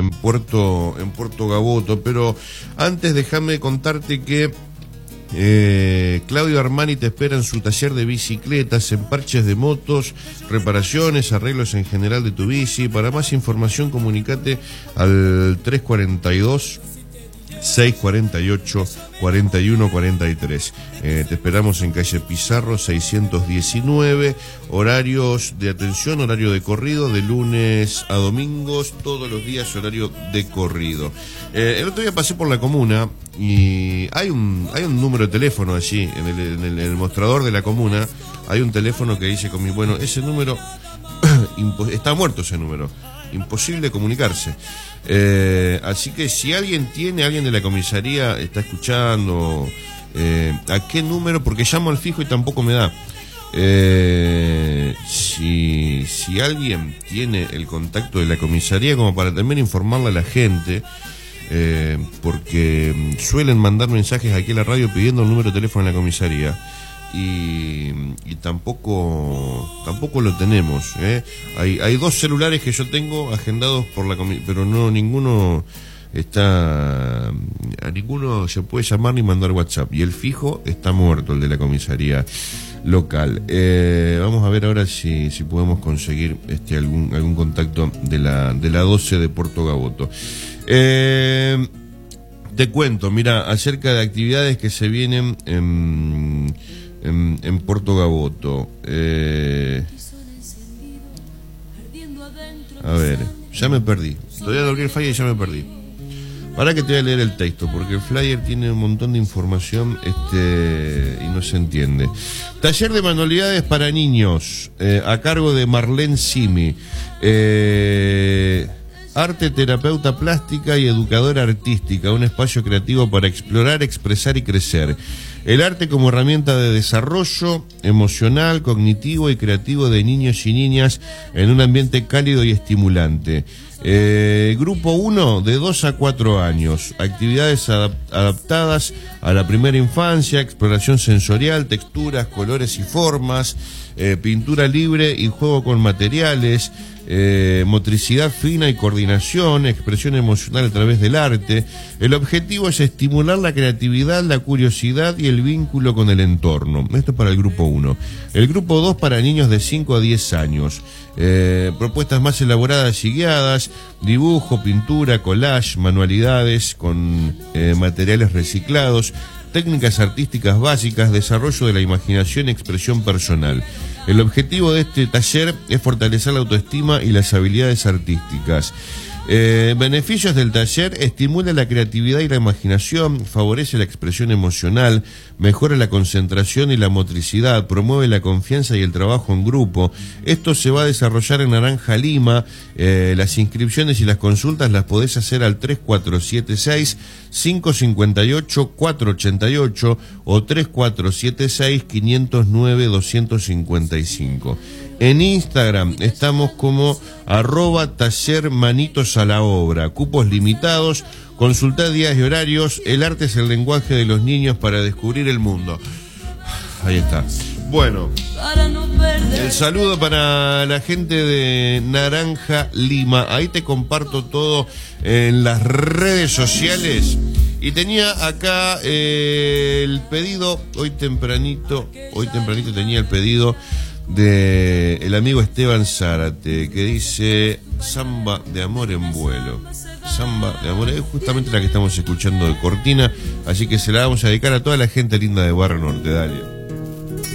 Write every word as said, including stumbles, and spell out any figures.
en Puerto, en Puerto Gaboto. Pero antes déjame contarte que Eh, Claudio Armani te espera en su taller de bicicletas, en parches de motos, reparaciones, arreglos en general de tu bici. Para más información comunicate al tres cuarenta y dos, seiscientos cuarenta y ocho, cuarenta y uno cuarenta y tres. Eh, te esperamos en calle Pizarro seiscientos diecinueve. Horarios de atención, horario de corrido, de lunes a domingos, todos los días horario de corrido. Eh, el otro día pasé por la comuna y hay un hay un número de teléfono allí, en el, en el, en el mostrador de la comuna, hay un teléfono que dice conmigo, bueno, ese número, está muerto ese número, imposible comunicarse. Eh, así que si alguien tiene, alguien de la comisaría está escuchando, eh, ¿a qué número? Porque llamo al fijo y tampoco me da. Eh, si, si alguien tiene el contacto de la comisaría como para también informarle a la gente, eh, porque suelen mandar mensajes aquí a la radio pidiendo el número de teléfono de la comisaría y, y tampoco tampoco lo tenemos, ¿eh? hay, hay dos celulares que yo tengo agendados por la comisaría, pero no, ninguno está, a ninguno se puede llamar ni mandar WhatsApp, y el fijo está muerto, el de la comisaría local. Eh, vamos a ver ahora si, si podemos conseguir este algún algún contacto de la de la doce de Puerto Gaboto. Eh, te cuento, mira, acerca de actividades que se vienen en, en, en Puerto Gaboto. Eh, a ver, ya me perdí. Todavía no abrí el flyer y ya me perdí. Ahora que te voy a leer el texto, porque el flyer tiene un montón de información este y no se entiende. Taller de manualidades para niños, eh, a cargo de Marlene Simi. Eh, arte, terapeuta plástica y educadora artística, un espacio creativo para explorar, expresar y crecer. El arte como herramienta de desarrollo emocional, cognitivo y creativo de niños y niñas en un ambiente cálido y estimulante. Eh, grupo uno, de dos a cuatro años. Actividades adap adaptadas a la primera infancia, exploración sensorial, texturas, colores y formas, eh, pintura libre y juego con materiales, eh, motricidad fina y coordinación, expresión emocional a través del arte. El objetivo es estimular la creatividad, la curiosidad y el vínculo con el entorno. Esto es para el grupo uno. El grupo dos para niños de cinco a diez años. Eh, propuestas más elaboradas y guiadas, dibujo, pintura, collage, manualidades con eh, materiales reciclados, técnicas artísticas básicas, desarrollo de la imaginación y expresión personal. El objetivo de este taller es fortalecer la autoestima y las habilidades artísticas. Eh, beneficios del taller: estimula la creatividad y la imaginación, favorece la expresión emocional, mejora la concentración y la motricidad, promueve la confianza y el trabajo en grupo. Esto se va a desarrollar en Naranja Lima. Eh, las inscripciones y las consultas las podés hacer al tres cuatro siete seis, cinco cinco ocho, cuatro ocho ocho o tres cuatro siete seis, cinco cero nueve, dos cinco cinco. En Instagram estamos como arroba taller manitos a la obra. Cupos limitados. Consultad días y horarios. El arte es el lenguaje de los niños para descubrir el mundo. Ahí está. Bueno, el saludo para la gente de Naranja Lima. Ahí te comparto todo en las redes sociales. Y tenía acá eh, el pedido, hoy tempranito, hoy tempranito tenía el pedido de el amigo Esteban Zárate, que dice Samba de amor en vuelo. Samba de amor, es justamente la que estamos escuchando de cortina, así que se la vamos a dedicar a toda la gente linda de Barrio Norte. Dale.